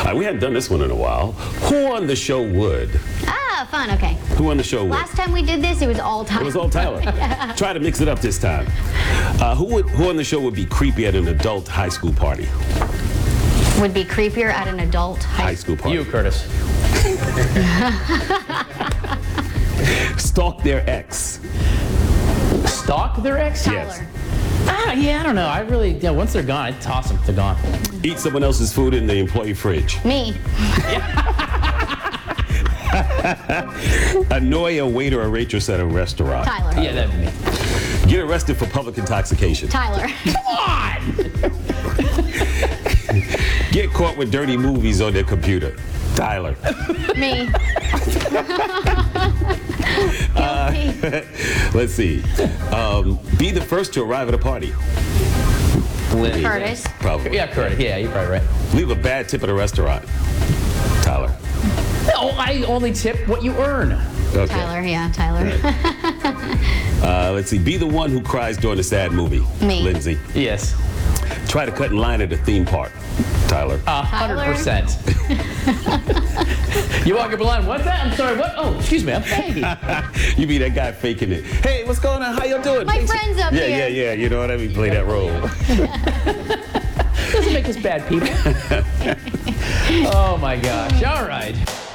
We hadn't done this one in a while. Who on the show would? Ah, fun. Okay. Who on the show would? Last time we did this, it was all Tyler. It was all Tyler. Yeah. Try to mix it up this time. Who on the show would be creepy at an adult high school party? Would be creepier at an adult High school party. You, Curtis. Stalk their ex. Stalk their ex? Tyler. Yes. Yeah, I don't know. I really, once they're gone, I toss them. They're gone. Eat someone else's food in the employee fridge. Me. Annoy a waiter or waitress at a restaurant. Tyler. Yeah, that'd be me. Get arrested for public intoxication. Tyler. Come on! Get caught with dirty movies on their computer. Tyler. Me. Guilty. Let's see. Be the first to arrive at a party. Curtis. Probably. Yeah, Curtis. Yeah, you're probably right. Leave a bad tip at a restaurant. Tyler. No, I only tip what you earn. Okay. Tyler. Yeah, Tyler. Let's see. Be the one who cries during a sad movie. Me. Lindsay. Yes. Try to cut in line at a theme park. Tyler. 100%. You walk up a line, what's that? I'm sorry, what? Oh, excuse me, I'm baby. You be that guy faking it. Hey, what's going on? How you doing? My friend's up here. Yeah. You know what I mean? Play that role. Doesn't make us bad people. Oh my gosh. All right.